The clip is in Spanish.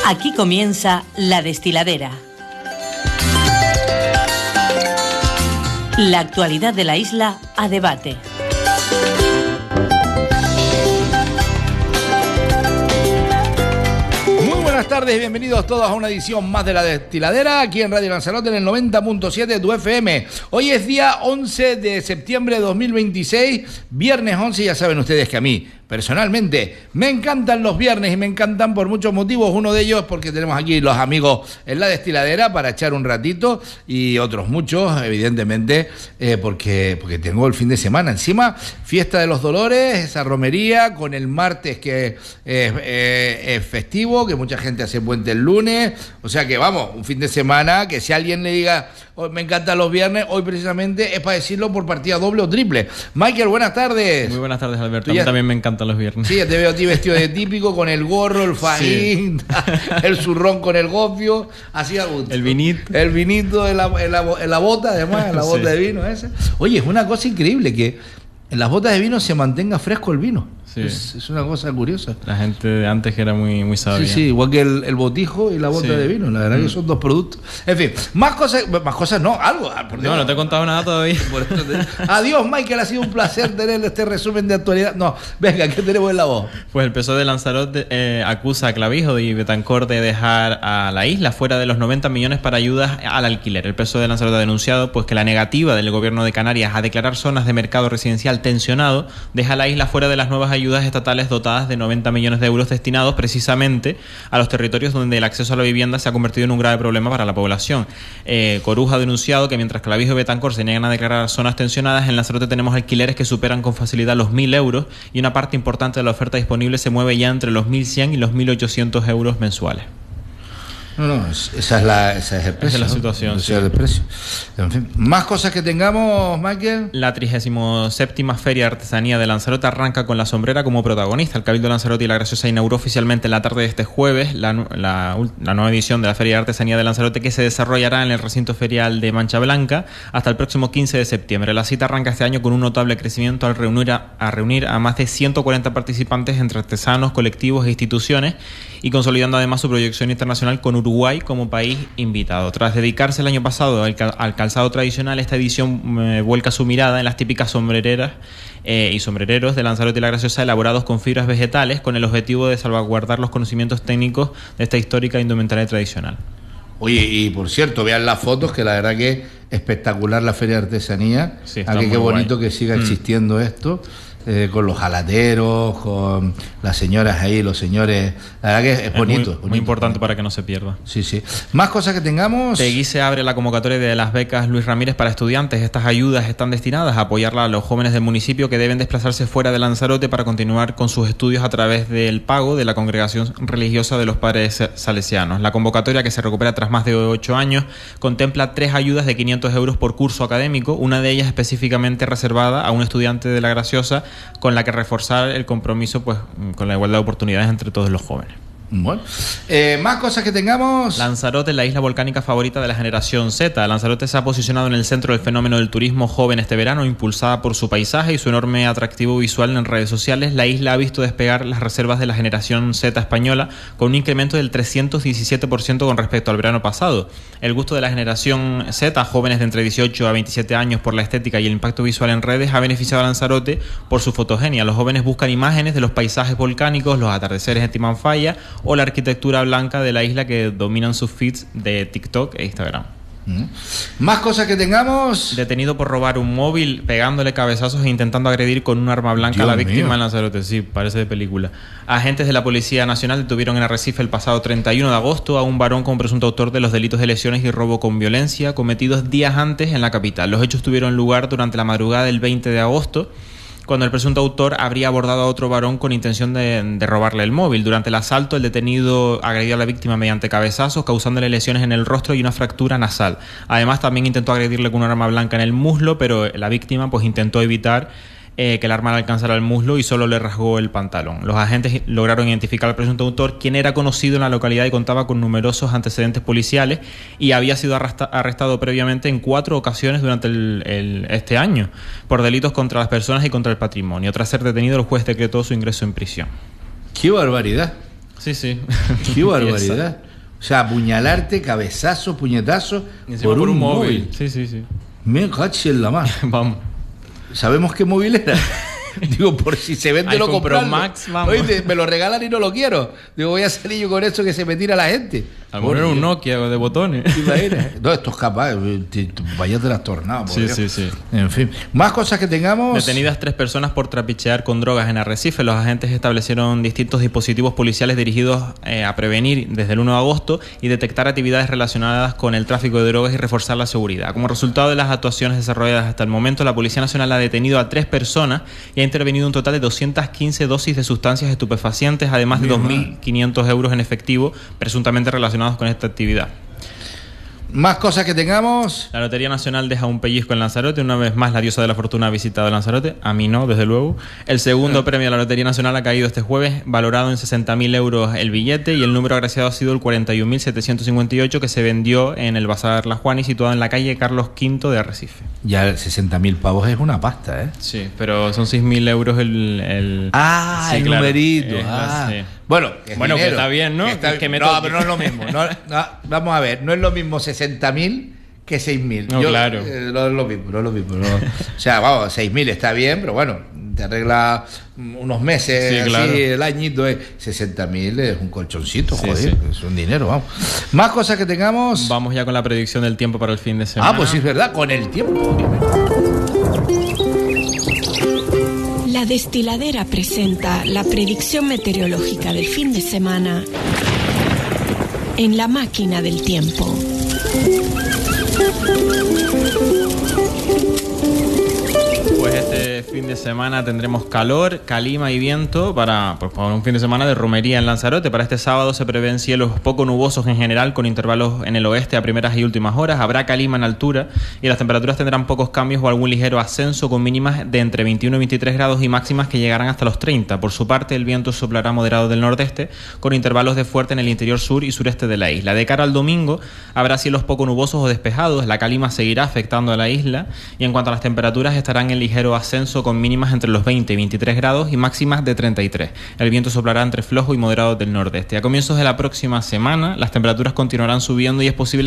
Aquí comienza La Destiladera. La actualidad de la isla a debate. Buenas tardes y bienvenidos todos a una edición más de La Destiladera, aquí en Radio Lanzarote en el 90.7 de tu FM. Hoy es día 11 de septiembre de 2026, viernes 11, ya saben ustedes que a mí, personalmente, me encantan los viernes y me encantan por muchos motivos. Uno de ellos porque tenemos aquí los amigos en La Destiladera para echar un ratito y otros muchos, evidentemente, porque tengo el fin de semana. Encima, Fiesta de los Dolores, esa romería con el martes que es festivo, que mucha gente hace puente el lunes. O sea que vamos, un fin de semana que si alguien le diga oh, me encantan los viernes, hoy precisamente es para decirlo por partida doble o triple. Michael, buenas tardes. Muy buenas tardes, Alberto. A mí también me encantan los viernes. Sí, ya te veo a ti vestido de típico, con el gorro, el fajín, sí. El zurrón con el gofio, así a gusto. El vinito. El vinito en la bota, además, en la bota de vino esa. Oye, es una cosa increíble que en las botas de vino se mantenga fresco el vino. Sí. Es una cosa curiosa. La gente de antes que era muy sabia. Sí, igual que el botijo y la bota de vino. La verdad que son dos productos. En fin, más cosas no, algo. No te he contado nada todavía. Adiós, Michael, ha sido un placer tener este resumen de actualidad. No, venga, ¿qué tenemos en la voz? Pues el PSOE de Lanzarote acusa a Clavijo y Betancor de dejar a la isla fuera de los 90 millones para ayudas al alquiler. El PSOE de Lanzarote ha denunciado pues que la negativa del gobierno de Canarias a declarar zonas de mercado residencial tensionado deja a la isla fuera de las nuevas ayudas estatales dotadas de 90 millones de euros destinados precisamente a los territorios donde el acceso a la vivienda se ha convertido en un grave problema para la población. Coruja ha denunciado que mientras Clavijo y Betancor se niegan a declarar zonas tensionadas, en Lanzarote tenemos alquileres que superan con facilidad los 1.000 euros y una parte importante de la oferta disponible se mueve ya entre los 1.100 y los 1.800 euros mensuales. No, ese es el precio. Esa es la situación. Ese es el precio. En fin, más cosas que tengamos, Michael. La 37ª Feria de Artesanía de Lanzarote arranca con la sombrera como protagonista. El Cabildo de Lanzarote y La Graciosa inauguró oficialmente en la tarde de este jueves la nueva edición de la Feria de Artesanía de Lanzarote, que se desarrollará en el recinto ferial de Mancha Blanca hasta el próximo 15 de septiembre. La cita arranca este año con un notable crecimiento al reunir a más de 140 participantes entre artesanos, colectivos e instituciones, y consolidando además su proyección internacional con Uruguay como país invitado. Tras dedicarse el año pasado al calzado tradicional, esta edición vuelca su mirada en las típicas sombrereras y sombrereros de Lanzarote y La Graciosa elaborados con fibras vegetales, con el objetivo de salvaguardar los conocimientos técnicos de esta histórica indumentaria tradicional. Oye, y por cierto, vean las fotos, que la verdad que es espectacular la Feria de Artesanía. Sí, aquí qué bonito guay que siga existiendo esto. Con los jalateros, con las señoras ahí, los señores. La verdad que es bonito. Muy importante para que no se pierda. Sí. Más cosas que tengamos. Tegui se abre la convocatoria de las becas Luis Ramírez para estudiantes. Estas ayudas están destinadas a apoyar a los jóvenes del municipio que deben desplazarse fuera de Lanzarote para continuar con sus estudios a través del pago de la Congregación Religiosa de los Padres Salesianos. La convocatoria, que se recupera tras más de 8 años, contempla 3 ayudas de 500 euros por curso académico, una de ellas específicamente reservada a un estudiante de La Graciosa, con la que reforzar el compromiso pues con la igualdad de oportunidades entre todos los jóvenes. Bueno, más cosas que tengamos. Lanzarote, la isla volcánica favorita de la generación Z. Lanzarote se ha posicionado en el centro del fenómeno del turismo joven este verano, impulsada por su paisaje y su enorme atractivo visual en redes sociales. La isla ha visto despegar las reservas de la generación Z española con un incremento del 317% con respecto al verano pasado. El gusto de la generación Z, jóvenes de entre 18 a 27 años, por la estética y el impacto visual en redes, ha beneficiado a Lanzarote por su fotogenia. Los jóvenes buscan imágenes de los paisajes volcánicos, los atardeceres en Timanfaya o la arquitectura blanca de la isla que dominan sus feeds de TikTok e Instagram. Más cosas que tengamos. Detenido por robar un móvil, pegándole cabezazos e intentando agredir con un arma blanca a la víctima en Lanzarote. Sí, parece de película. Agentes de la Policía Nacional detuvieron en Arrecife el pasado 31 de agosto a un varón como presunto autor de los delitos de lesiones y robo con violencia cometidos días antes en la capital. Los hechos tuvieron lugar durante la madrugada del 20 de agosto, cuando el presunto autor habría abordado a otro varón con intención de robarle el móvil. Durante el asalto, el detenido agredió a la víctima mediante cabezazos, causándole lesiones en el rostro y una fractura nasal. Además, también intentó agredirle con un arma blanca en el muslo, pero la víctima pues intentó evitar que el arma le alcanzara el muslo y solo le rasgó el pantalón. Los agentes lograron identificar al presunto autor, quien era conocido en la localidad y contaba con numerosos antecedentes policiales y había sido arrestado previamente en 4 ocasiones durante este año por delitos contra las personas y contra el patrimonio. Tras ser detenido, el juez decretó su ingreso en prisión. ¡Qué barbaridad! Sí, sí. ¡Qué barbaridad! O sea, apuñalarte, cabezazo, puñetazo por un móvil. Sí, sí, sí. Me caché en la mano. Vamos. ¿Sabemos qué móvil era? Digo, por si se vende lo compro. Max, vamos. Oye, me lo regalan y no lo quiero. Digo, voy a salir yo con eso que se me tira la gente. A lo mejor era un Nokia de botones. No, esto es capaz. Vaya trastornado. Sí, sí, sí. En fin. Más cosas que tengamos. Detenidas 3 personas por trapichear con drogas en Arrecife. Los agentes establecieron distintos dispositivos policiales dirigidos a prevenir desde el 1 de agosto y detectar actividades relacionadas con el tráfico de drogas y reforzar la seguridad. Como resultado de las actuaciones desarrolladas hasta el momento, la Policía Nacional ha detenido a 3 personas y ha intervenido un total de 215 dosis de sustancias estupefacientes, además de 2.500 euros en efectivo, presuntamente relacionados con esta actividad. Más cosas que tengamos. La Lotería Nacional deja un pellizco en Lanzarote. Una vez más, la diosa de la fortuna ha visitado Lanzarote. A mí no, desde luego. El segundo premio de la Lotería Nacional ha caído este jueves, valorado en 60.000 euros el billete, y el número agraciado ha sido el 41.758, que se vendió en el Bazar La Juani, situado en la calle Carlos V de Arrecife. Ya 60.000 pavos es una pasta, ¿eh? Sí, pero son 6.000 euros el sí, el claro. numerito. Sí. Bueno, que está bien, ¿no? No, pero no es lo mismo. No, vamos a ver, no es lo mismo 60.000 que 6.000. No, claro. No es lo mismo, no. O sea, vamos, 6.000 está bien, pero bueno, te arregla unos meses, sí, así, claro. El añito es 60.000, es un colchoncito, Sí, joder, sí. es un dinero, vamos. Más cosas que tengamos. Vamos ya con la predicción del tiempo para el fin de semana. Pues sí, es verdad, con el tiempo. La Destiladera presenta la predicción meteorológica del fin de semana en la máquina del tiempo. Pues este fin de semana tendremos calor, calima y viento para un fin de semana de romería en Lanzarote. Para este sábado se prevén cielos poco nubosos en general, con intervalos en el oeste a primeras y últimas horas. Habrá calima en altura y las temperaturas tendrán pocos cambios o algún ligero ascenso, con mínimas de entre 21 y 23 grados y máximas que llegarán hasta los 30. Por su parte, el viento soplará moderado del nordeste, con intervalos de fuerte en el interior sur y sureste de la isla. De cara al domingo, habrá cielos poco nubosos o despejados. La calima seguirá afectando a la isla, y en cuanto a las temperaturas, estarán en ligero ascenso, con mínimas entre los 20 y 23 grados y máximas de 33. El viento soplará entre flojo y moderado del nordeste. A comienzos de la próxima semana, las temperaturas continuarán subiendo y es posible